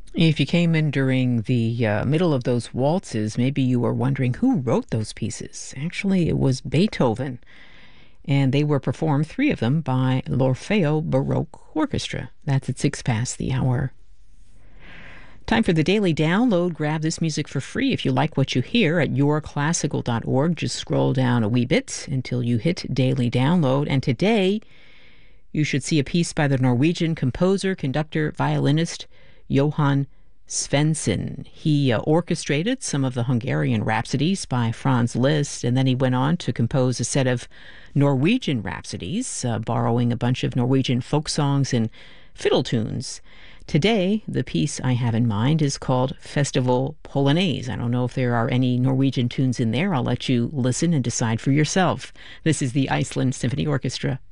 If you came in during the middle of those waltzes, maybe you were wondering who wrote those pieces. Actually, it was Beethoven, and they were performed, three of them, by l'Orfeo Baroque Orchestra. That's at 6 past the hour. Time for the daily download. Grab this music for free if you like what you hear at yourclassical.org. Just scroll down a wee bit until you hit daily download. And today, you should see a piece by the Norwegian composer, conductor, violinist Johan Svensson. He orchestrated some of the Hungarian rhapsodies by Franz Liszt, and then he went on to compose a set of Norwegian rhapsodies, borrowing a bunch of Norwegian folk songs and fiddle tunes. Today, the piece I have in mind is called Festival Polonaise. I don't know if there are any Norwegian tunes in there. I'll let you listen and decide for yourself. This is the Iceland Symphony Orchestra.